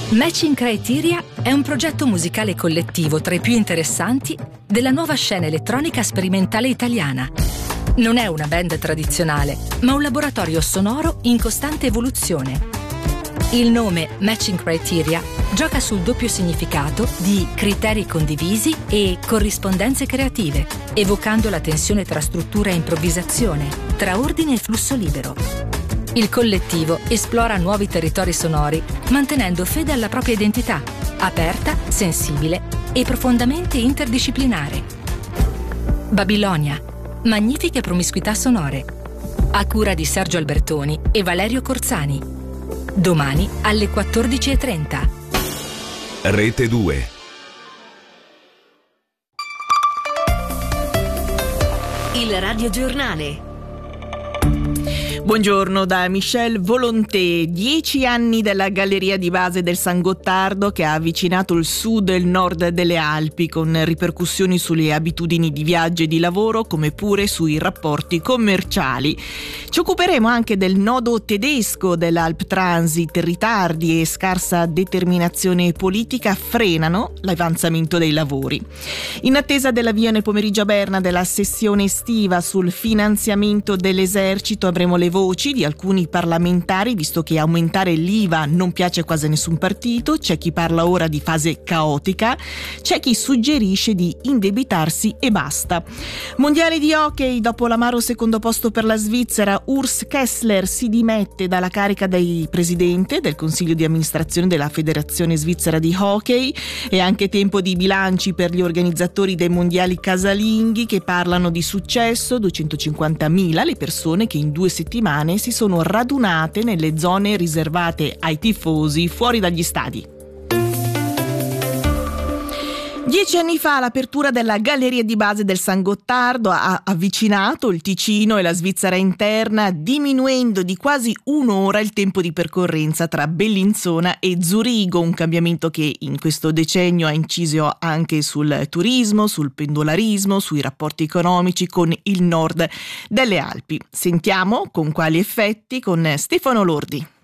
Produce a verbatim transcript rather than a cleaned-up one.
Matching Criteria è un progetto musicale collettivo tra i più interessanti della nuova scena elettronica sperimentale italiana. Non è una band tradizionale, ma un laboratorio sonoro in costante evoluzione. Il nome Matching Criteria gioca sul doppio significato di criteri condivisi e corrispondenze creative, evocando la tensione tra struttura e improvvisazione, tra ordine e flusso libero. Il collettivo esplora nuovi territori sonori, mantenendo fede alla propria identità, aperta, sensibile e profondamente interdisciplinare. Babilonia, magnifiche promiscuità sonore. A cura di Sergio Albertoni e Valerio Corzani. Domani alle quattordici e trenta. Rete due. Il radiogiornale. Buongiorno da Michel Volonté. Dieci anni della galleria di base del San Gottardo che ha avvicinato il sud e il nord delle Alpi, con ripercussioni sulle abitudini di viaggio e di lavoro, come pure sui rapporti commerciali. Ci occuperemo anche del nodo tedesco dell'Alp Transit. Ritardi e scarsa determinazione politica frenano l'avanzamento dei lavori. In attesa dell'avvio nel pomeriggio a Berna della sessione estiva sul finanziamento dell'esercito, avremo le voci di alcuni parlamentari, visto che aumentare l'I V A non piace quasi a nessun partito. C'è chi parla ora di fase caotica, c'è chi suggerisce di indebitarsi e basta. Mondiale di hockey, dopo l'amaro secondo posto per la Svizzera, Urs Kessler si dimette dalla carica di presidente del consiglio di amministrazione della Federazione Svizzera di Hockey. È anche tempo di bilanci per gli organizzatori dei mondiali casalinghi, che parlano di successo. duecentocinquantamila le persone che in due settimane si sono radunate nelle zone riservate ai tifosi fuori dagli stadi. Dieci anni fa l'apertura della galleria di base del San Gottardo ha avvicinato il Ticino e la Svizzera interna, diminuendo di quasi un'ora il tempo di percorrenza tra Bellinzona e Zurigo, un cambiamento che in questo decennio ha inciso anche sul turismo, sul pendolarismo, sui rapporti economici con il nord delle Alpi. Sentiamo con quali effetti con Stefano Lordi.